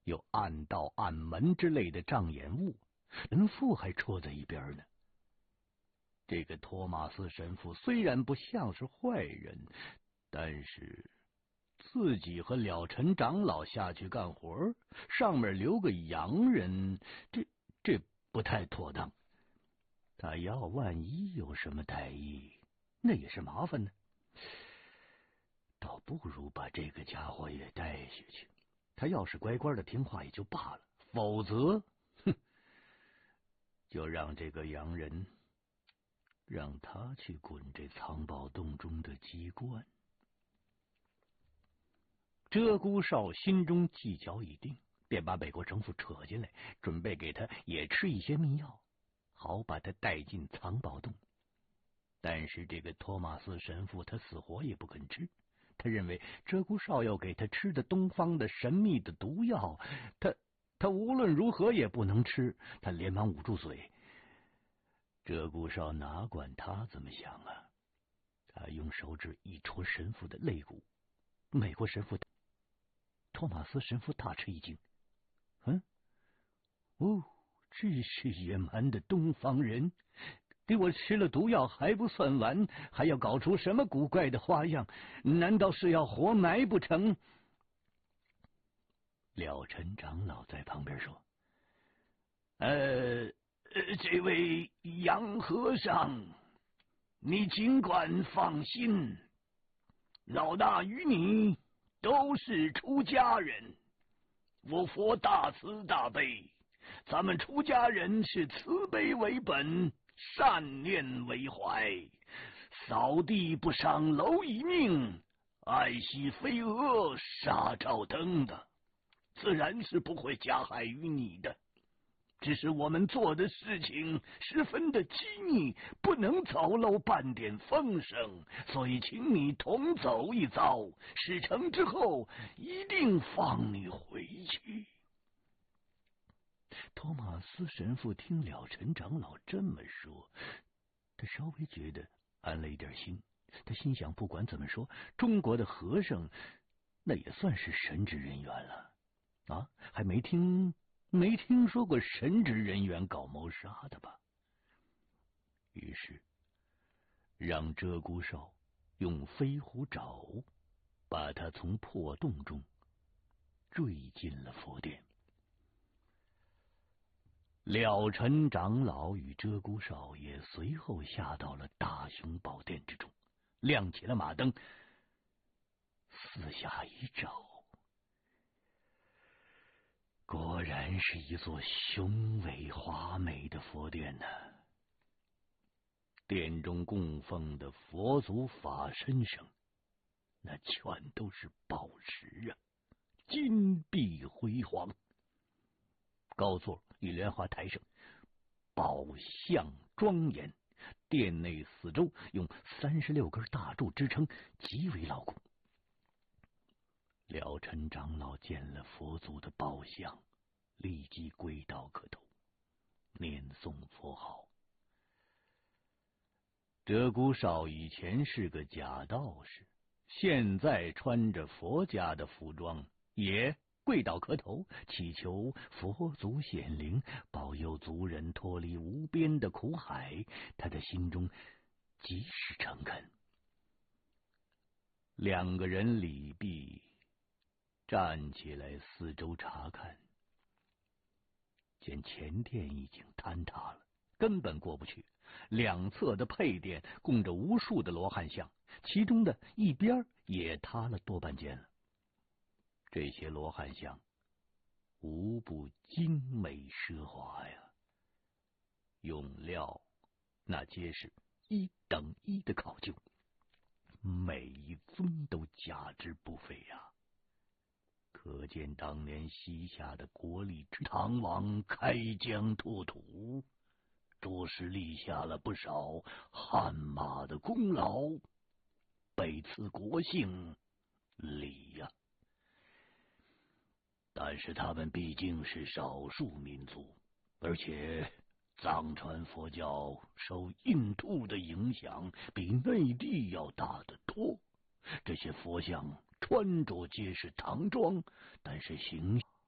有暗道、暗门之类的障眼物，神父还戳在一边呢。这个托马斯神父虽然不像是坏人，但是自己和了尘长老下去干活，上面留个洋人，这不太妥当。他要万一有什么歹意，那也是麻烦呢。倒不如把这个家伙也带下去。他要是乖乖的听话也就罢了，否则，就让这个洋人让他去滚这藏宝洞中的机关。鹧鸪哨心中计较已定，便把美国神父扯进来，准备给他也吃一些秘药，好把他带进藏宝洞。但是这个托马斯神父他死活也不肯吃，他认为鹧鸪哨要给他吃的东方的神秘的毒药，他无论如何也不能吃。他连忙捂住嘴。鹧鸪哨哪管他怎么想啊，他用手指一戳神父的肋骨。美国神父托马斯神父大吃一惊，这是野蛮的东方人，给我吃了毒药还不算完，还要搞出什么古怪的花样？难道是要活埋不成？了尘长老在旁边说：“这位杨和尚，你尽管放心，老大与你都是出家人，我佛大慈大悲，咱们出家人是慈悲为本，善念为怀，扫地不伤蝼蚁命，爱惜飞蛾杀照灯的，自然是不会加害于你的。只是我们做的事情十分的机密，不能走漏半点风声，所以请你同走一遭，事成之后一定放你回去。”托马斯神父听了尘长老这么说，他稍微觉得安了一点心。他心想，不管怎么说，中国的和尚那也算是神职人员了啊，还没听说过神职人员搞谋杀的吧？于是让鹧鸪哨用飞虎爪把他从破洞中坠进了佛殿。了尘长老与鹧鸪哨也随后下到了大雄宝殿之中，亮起了马灯，四下一照，果然是一座雄伟华美的佛殿呢。殿中供奉的佛祖法身上，那全都是宝石啊，金碧辉煌。高座与莲花台上，宝相庄严，殿内四周用36根大柱支撑，极为牢固。了尘长老见了佛祖的宝相，立即跪倒磕头，念诵佛号。鹧鸪哨以前是个假道士，现在穿着佛家的服装，也跪倒磕头，祈求佛祖显灵，保佑族人脱离无边的苦海。他的心中极是诚恳。两个人礼毕，站起来四周查看，见前殿已经坍塌了，根本过不去。两侧的配殿供着无数的罗汉像，其中的一边也塌了多半间了。这些罗汉像无不精美奢华呀，用料那皆是一等一的考究，每一尊都价值不菲呀。可见当年西夏的国力之唐王开疆拓土，着实立下了不少汗马的功劳，背刺国姓礼呀。但是他们毕竟是少数民族，而且藏传佛教受印度的影响比内地要大得多。这些佛像穿着皆是唐装，但是形